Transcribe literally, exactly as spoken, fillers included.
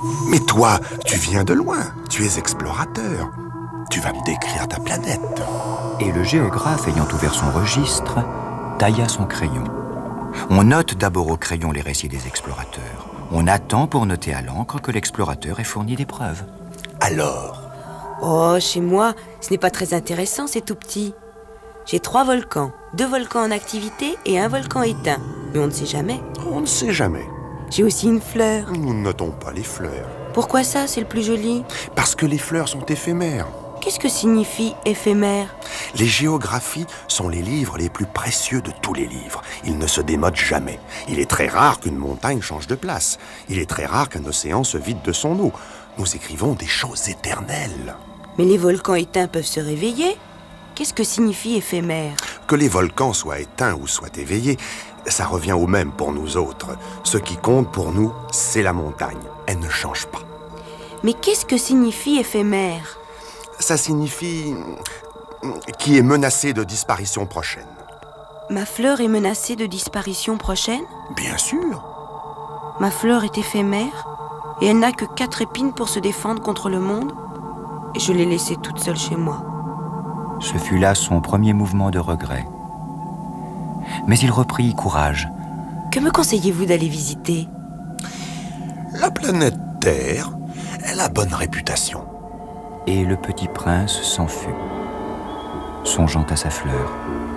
Mais toi, tu viens de loin, tu es explorateur. Tu vas me décrire ta planète. Et le géographe, ayant ouvert son registre, tailla son crayon. On note d'abord au crayon les récits des explorateurs. On attend pour noter à l'encre que l'explorateur ait fourni des preuves. Alors? Oh, chez moi, ce n'est pas très intéressant, c'est tout petit. J'ai trois volcans, deux volcans en activité et un volcan éteint. Mais on ne sait jamais. On ne sait jamais. J'ai aussi une fleur. Nous ne notons pas les fleurs. Pourquoi ça, c'est le plus joli? Parce que les fleurs sont éphémères. Qu'est-ce que signifie éphémère? Les géographies sont les livres les plus précieux de tous les livres. Ils ne se démodent jamais. Il est très rare qu'une montagne change de place. Il est très rare qu'un océan se vide de son eau. Nous écrivons des choses éternelles. Mais les volcans éteints peuvent se réveiller. Qu'est-ce que signifie éphémère? Que les volcans soient éteints ou soient éveillés, ça revient au même pour nous autres. Ce qui compte pour nous, c'est la montagne. Elle ne change pas. Mais qu'est-ce que signifie éphémère? Ça signifie qui est menacé de disparition prochaine. Ma fleur est menacée de disparition prochaine? Bien sûr. Ma fleur est éphémère et elle n'a que quatre épines pour se défendre contre le monde. Et je l'ai laissée toute seule chez moi. Ce fut là son premier mouvement de regret. Mais il reprit courage. Que me conseillez-vous d'aller visiter? La planète Terre, elle a bonne réputation. Et le petit prince s'en fut, songeant à sa fleur.